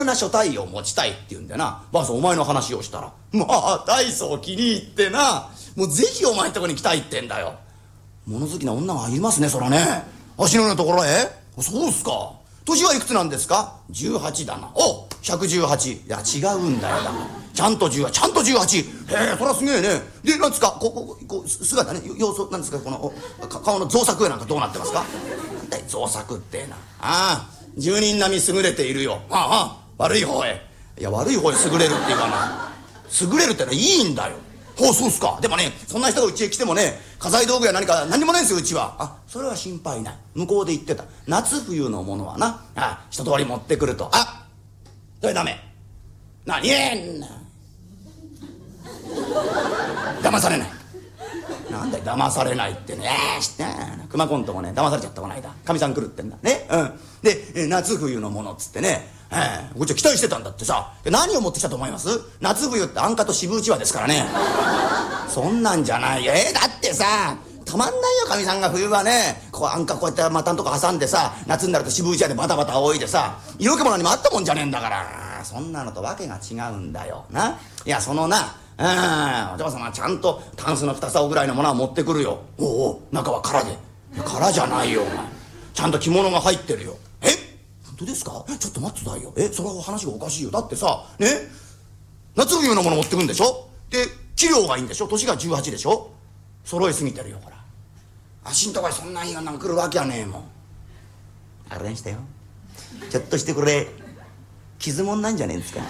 な所帯を持ちたいって言うんでな、ばあさんお前の話をしたら、まあ大層気に入ってな、もうぜひお前んとこに来たいってんだよ。物好きな女がいますね、そらね。足のようなところへ。そうっすか。年はいくつなんですか？18だな。お、118。いや違うんだよだ。ちゃんと18、ちゃんと18。へえ、そらすげえね。で、なんですか、姿ね、様子、なんですか、この顔の造作なんかどうなってますか？なんだい造作ってな。ああ、10人並み優れているよ。ああ、悪い方へ。いや、悪い方へ優れるっていうかな、優れるってのはいいんだよ。ほう、そうっすか。でもね、そんな人がうちへ来てもね、家財道具や何か何にもないんですよ、うちは。あ、それは心配ない。向こうで言ってた夏冬のものはな、一通り持ってくると。あ、それダメ。何言えんな。騙されない。なんだよ騙されないってね。知って熊コントもね騙されちゃったこの間。かみさん来るってんだね。で夏冬のものっつってね、こっちは期待してたんだってさ。何を持ってきたと思います？夏冬って安価と渋うちわですからね。そんなんじゃないよ。だってさ、たまんないよ、かみさんが冬はね、こう安価こうやって股んとこ挟んでさ、夏になると渋うちわでバタバタ仰いでさ、色気も何もあったもんじゃねえんだから。そんなのとわけが違うんだよな。いや、そのな、お嬢様ちゃんとタンスの2竿ぐらいのものは持ってくるよ。おうおう、中は空で。空じゃないよお前、ちゃんと着物が入ってるよ。本当ですか？ちょっと待ってくださいよ。それは話がおかしいよ。だってさね、夏冬のもの持ってくんでしょ。で器量がいいんでしょ。年が18でしょ。揃いすぎてるよ。ほら、足んとこにそんないい女が来るわけはねえもん。あれにしたよ、ちょっとしてこれ傷もんなんじゃねえんですか。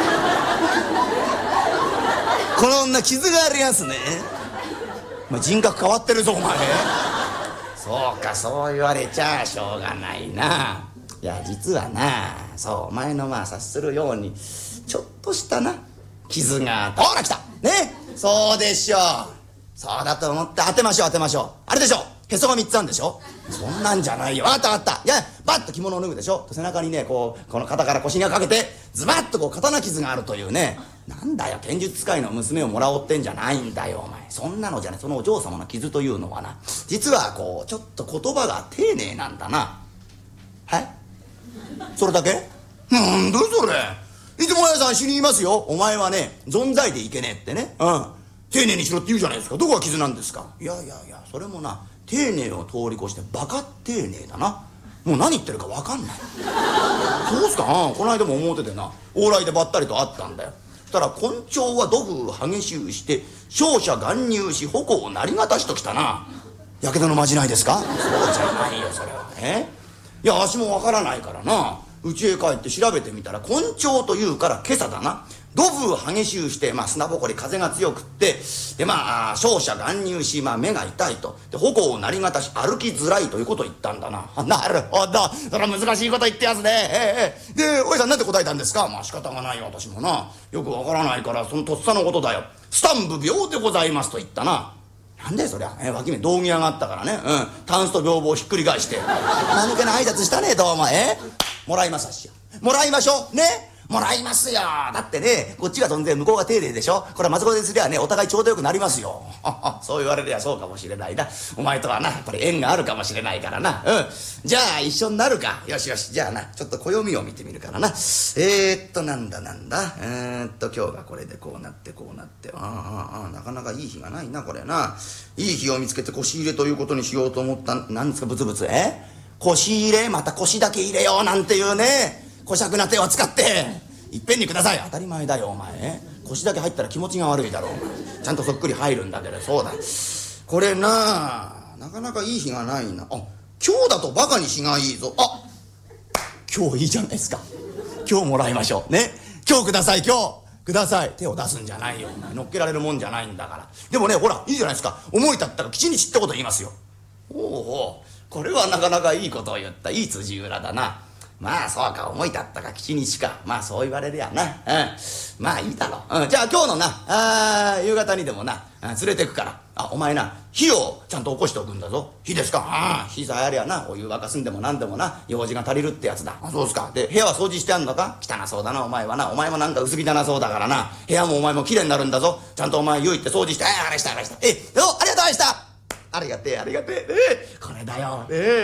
この女傷がありますね。人格変わってるぞお前。そうか、そう言われちゃしょうがないな。いや実はな、そうお前の察するようにちょっとしたな傷が。ほら来たね。そうでしょう。そうだと思って当てましょう、当てましょう。あれでしょ、へそが3つあるんでしょ。そんなんじゃないよ。あったあった。いや、バッと着物を脱ぐでしょ。背中にね、この肩から腰にかけてズバッと刀傷があるというね。なんだよ、剣術使いの娘をもらおうってんじゃないんだよお前。そんなのじゃね、そのお嬢様の傷というのはな、実はちょっと言葉が丁寧なんだな。はい、それだけ？なんだそれ。いつも屋さん死に言いますよ。お前はね存在でいけねえってね。丁寧にしろって言うじゃないですか。どこが傷なんですか。いやそれもな、丁寧を通り越してバカ丁寧だな。もう何言ってるか分かんない。そうっすか。この間も思うててな、往来でばったりと会ったんだよ。そしたら「根性は土風激しゅうして勝者含入し矛をなりがたし」ときたな。やけどのまじないですか。そうじゃないよそれは。いや足も分からないからな、家へ帰って調べてみたら根性というから今朝だな、土風激しゅうして、砂ぼこり風が強くって、で勝者含入し、目が痛いと、で矛をなりがたし歩きづらいということを言ったんだな。なるほど、それは難しいこと言ってやつね。でおやさんなんて答えたんですか。仕方がないよ、私もなよくわからないから、そのとっさのことだよ。スタンプ病でございますと言ったな。なんだよそりゃ、脇に道着屋があったからね、タンスと屏風をひっくり返して何気な挨拶したねえとお前。もらいますっしよ。もらいましょうね。もらいますよ。だってね、こっちが存在向こうが丁寧でしょ。これは松子ですりゃね、お互いちょうどよくなりますよ。そう言われりゃそうかもしれないな。お前とはなやっぱり縁があるかもしれないからな。じゃあ一緒になるか。よしよし、じゃあなちょっと暦を見てみるからな。なんだ今日がこれでこうなってこうなって、なかなかいい日がないなこれな。いい日を見つけて腰入れということにしようと思った。なんですかブツブツ。腰入れ、また腰だけ入れようなんていうね、小尺な手を使っていっぺんにください。当たり前だよお前。腰だけ入ったら気持ちが悪いだろうお前。ちゃんとそっくり入るんだけど。そうだ、これなかなかいい日がないな。今日だとバカに日がいいぞ。今日いいじゃないですか。今日もらいましょうね。今日ください、今日ください。手を出すんじゃないよお前。乗っけられるもんじゃないんだから。でもね、ほらいいじゃないですか。思い立ったら吉日ってこと言いますよ。これはなかなかいいことを言った。いい辻裏だな。そうか、思い立ったか吉日か。そう言われるやな。いいだろう。じゃあ今日のな夕方にでもな連れてくから。お前な火をちゃんと起こしておくんだぞ。火ですか。火さえありゃな、お湯沸かすんでもなんでもな用事が足りるってやつだ。そうですか。で部屋は掃除してあんのか。汚そうだなお前はな。お前もなんか薄汚そうだからな。部屋もお前もきれいになるんだぞ。ちゃんとお前湯行って掃除して。あれしたありがとうございました。ありがてえこれだよ。やっ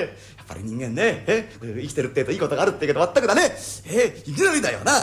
ぱり人間ね生きてるってえといいことがあるってえけど全くだねいきなりだよな